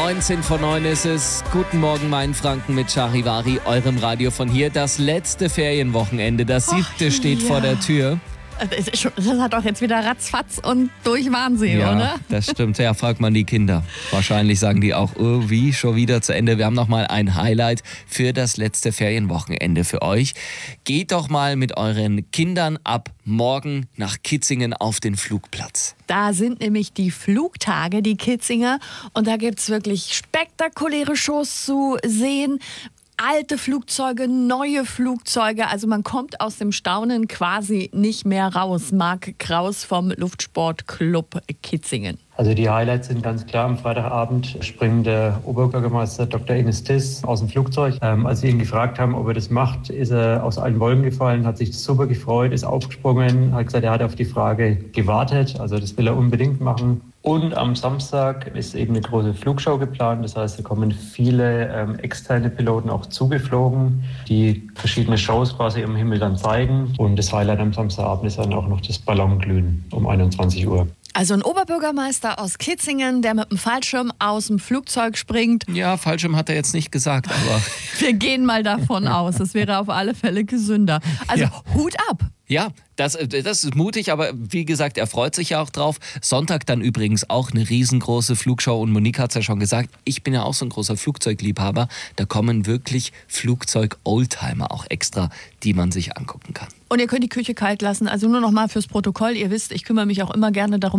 8:19 ist es. Guten Morgen, Mainfranken mit Charivari, eurem Radio von hier. Das letzte Ferienwochenende, das 7. steht vor der Tür. Das hat doch jetzt wieder ratzfatz und durch Wahnsinn, Ja, oder? das stimmt. Ja, fragt man die Kinder. Wahrscheinlich sagen die auch, oh, wie, schon wieder zu Ende. Wir haben noch mal ein Highlight für das letzte Ferienwochenende für euch. Geht doch mal mit euren Kindern ab morgen nach Kitzingen auf den Flugplatz. Da sind nämlich die Flugtage, die Kitzinger. Und da gibt es wirklich spektakuläre Shows zu sehen. Alte Flugzeuge, neue Flugzeuge. Also man kommt aus dem Staunen quasi nicht mehr raus. Marc Kraus vom Luftsportclub Kitzingen. Also die Highlights sind ganz klar. Am Freitagabend springt der Oberbürgermeister Dr. Ines Tiss aus dem Flugzeug. Als sie ihn gefragt haben, ob er das macht, ist er aus allen Wolken gefallen, hat sich super gefreut, ist aufgesprungen, hat gesagt, er hat auf die Frage gewartet. Also das will er unbedingt machen. Und am Samstag ist eben eine große Flugshow geplant. Das heißt, da kommen viele externe Piloten auch zugeflogen, die verschiedene Shows quasi im Himmel dann zeigen. Und das Highlight am Samstagabend ist dann auch noch das Ballonglühen um 21 Uhr. Also ein Oberbürgermeister aus Kitzingen, der mit dem Fallschirm aus dem Flugzeug springt. Ja, Fallschirm hat er jetzt nicht gesagt, aber... Wir gehen mal davon aus, es wäre auf alle Fälle gesünder. Also Ja. Hut ab. Ja, das ist mutig, aber wie gesagt, er freut sich ja auch drauf. Sonntag dann übrigens auch eine riesengroße Flugshow und Monique hat es ja schon gesagt, ich bin ja auch so ein großer Flugzeugliebhaber. Da kommen wirklich Flugzeug-Oldtimer auch extra, die man sich angucken kann. Und ihr könnt die Küche kalt lassen. Also nur noch mal fürs Protokoll. Ihr wisst, ich kümmere mich auch immer gerne darum,